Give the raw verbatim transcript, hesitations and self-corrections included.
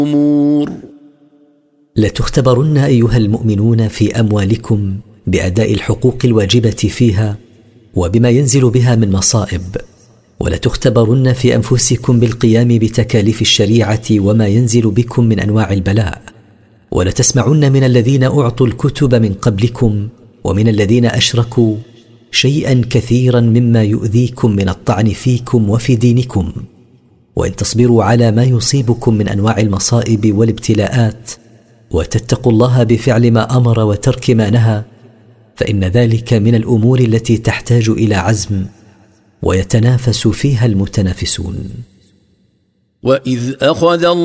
الأمور. لتختبرن أيها المؤمنون في أموالكم بأداء الحقوق الواجبة فيها وبما ينزل بها من مصائب، ولتختبرن في أنفسكم بالقيام بتكاليف الشريعة وما ينزل بكم من أنواع البلاء، ولتسمعن من الذين أعطوا الكتب من قبلكم ومن الذين أشركوا شيئا كثيرا مما يؤذيكم من الطعن فيكم وفي دينكم، وإن تصبروا على ما يصيبكم من أنواع المصائب والابتلاءات وتتقوا الله بفعل ما أمر وترك ما نهى، فإن ذلك من الأمور التي تحتاج إلى عزم ويتنافس فيها المتنافسون. وإذ أخذ